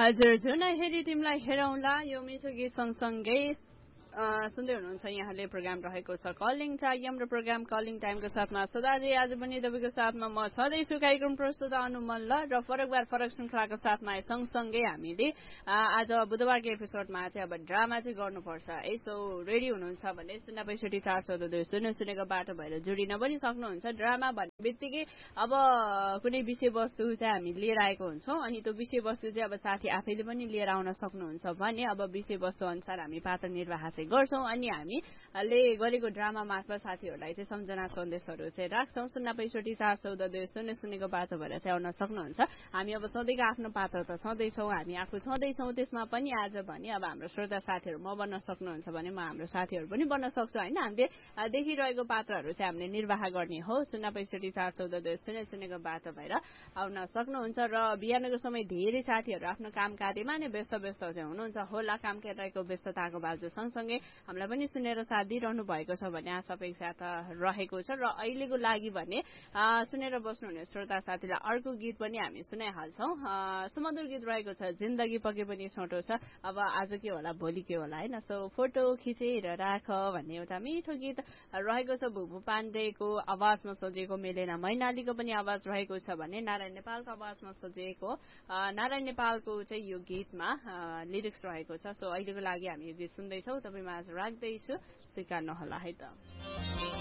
हजुर जुन हेरी तिमीलाई हेरौँला यो मिठो गीत सँगसँगै सुन्दै हुनुहुन्छ यहाँले प्रोग्राम रहेको छ कलिङ टाइम र प्रोग्राम कलिङ टाइमको साथमा सदाजी आज पनि तपाईँको साथमा म छँदैछु कार्यक्रम प्रस्तुत अनुमल र फरक श्रृङ्खलाको साथमा सँगसँगै हामीले आज बुधबारको एपिसोडमा चाहिँ अब ड्रामा चाहिँ गर्नुपर्छ है सो रेडी हुनुहुन्छ भने 0654414 सुनेको बाटो भएर जोडिन पनि सक्नुहुन्छ ड्रामा भन्ने बित्तिकै अब कुनै विषयवस्तु चाहिँ हामी लिएर आएको हुन्छौँ अनि त्यो विषयवस्तु चाहिँ अब साथी आफैले पनि लिएर आउन सक्नुहुन्छ भने अब विषयवस्तु अनुसार हामी पात्र निर्वाह गर्छौं अनि हामीले गरेको ड्रामा मार्फत साथीहरूलाई चाहिँ सम्झना सन्देशहरू चाहिँ राख्छौं 0654414 सुनेको बाटो भएर चाहिँ आउन सक्नुहुन्छ हामी अब सधैँको आफ्नो पात्र त छँदैछौँ हामी आफू छँदैछौँ त्यसमा पनि आज भने अब हाम्रो श्रोता साथीहरू म बन्न सक्नुहुन्छ भने म हाम्रो साथीहरू पनि बन्न सक्छु होइन हामीले देखिरहेको पात्रहरू चाहिँ हामीले निर्वाह गर्ने हो 0654414 सुनेको बाटो भएर आउन सक्नुहुन्छ र बिहानको समय धेरै साथीहरू आफ्नो काम कार्यमा नै व्यस्त चाहिँ हुनुहुन्छ होला काम कार्यको व्यस्तताको बावजुद सँगसँगै हामीलाई पनि सुनेर साथ दिइरहनु भएको छ भन्ने आशा अपेक्षा त रहेको छ र अहिलेको लागि भने सुनेर बस्नुहुने श्रोता साथीलाई अर्को गीत पनि हामी सुनाइहाल्छौँ सुमधुर गीत रहेको छ जिन्दगी पके पनि छोटो छ अब आज के होला भोलि के होला होइन सो फोटो खिचेर राख भन्ने एउटा मिठो गीत रहेको छ भुभु पाण्डेको आवाजमा सजिएको मेलेना मैनालीको पनि आवाज रहेको छ भने नारायण नेपालको आवाजमा सजिएको नारायण नेपालको चाहिँ यो गीतमा लिरिक्स रहेको छ सो अहिलेको लागि हामी यो गीत सुन्दैछौँ तपाईँ माझ राख्दैछु स्वीकार नहोला है त